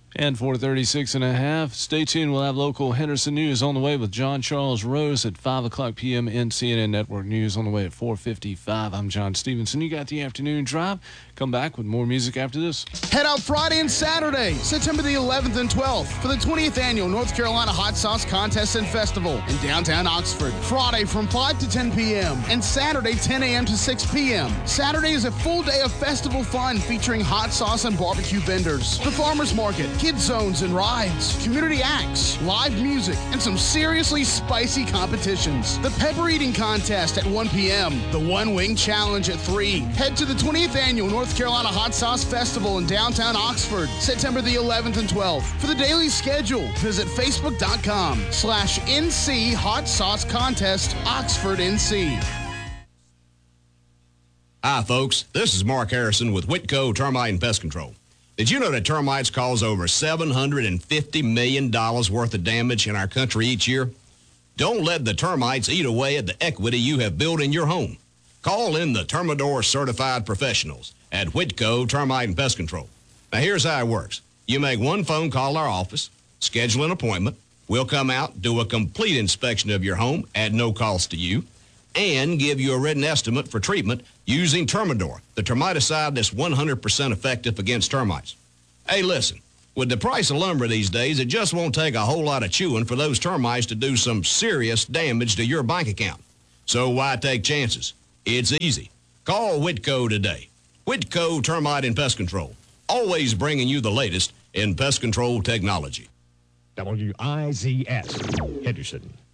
And 436.5. Stay tuned. We'll have local Henderson news on the way with John Charles Rose at 5 o'clock p.m. in CNN Network News on the way at 4:55. I'm John Stevenson. You got the afternoon drive. Come back with more music after this. Head out Friday and Saturday, September the 11th and 12th, for the 20th Annual North Carolina Hot Sauce Contest and Festival in downtown Oxford. Friday from 5 to 10 p.m. and Saturday 10 a.m. to 6 p.m. Saturday is a full day of festival fun featuring hot sauce and barbecue vendors, the farmers market, kids zones and rides, community acts, live music, and some seriously spicy competitions. The pepper eating contest at 1 p.m., the One Wing Challenge at 3. Head to the 20th Annual North Carolina Hot Sauce Festival in downtown Oxford, September the 11th and 12th. For the daily schedule, visit facebook.com/NC Hot Sauce Contest, Oxford, NC. Hi, folks. This is Mark Harrison with Whitco Termite and Pest Control. Did you know that termites cause over $750 million worth of damage in our country each year? Don't let the termites eat away at the equity you have built in your home. Call in the Termidor certified professionals at Whitco Termite and Pest Control. Now, here's how it works. You make one phone call to our office, schedule an appointment. We'll come out, do a complete inspection of your home at no cost to you, and give you a written estimate for treatment using Termidor, the termiticide that's 100% effective against termites. Hey, listen, with the price of lumber these days, it just won't take a whole lot of chewing for those termites to do some serious damage to your bank account. So why take chances? It's easy. Call Whitco today. Whitco Termite and Pest Control, always bringing you the latest in pest control technology. WIZS, Henderson.